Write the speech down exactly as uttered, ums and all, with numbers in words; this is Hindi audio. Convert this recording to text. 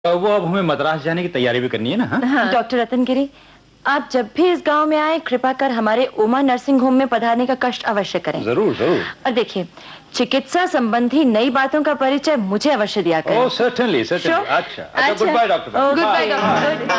वो अब हमें मद्रास जाने की तैयारी भी करनी है ना। हाँ। डॉक्टर रतनगिरी, आप जब भी इस गांव में आए कृपा कर हमारे उमा नर्सिंग होम में पधारने का कष्ट अवश्य करें। जरूर जरूर। और देखिए, चिकित्सा संबंधी नई बातों का परिचय मुझे अवश्य दिया करें। ओह सर्टेनली सर्टेनली। अच्छा अच्छा, good by doctor. Good by doctor.